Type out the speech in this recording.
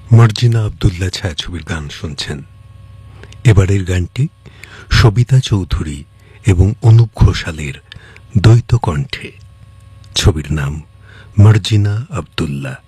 মার্জিনা আব্দুল্লাহ ছায়াছবির গান শুনছেন। এবারের গানটি সবিতা চৌধুরী এবং অনুপ ঘোষালের দ্বৈত কণ্ঠে। ছবির নাম মার্জিনা আব্দুল্লাহ।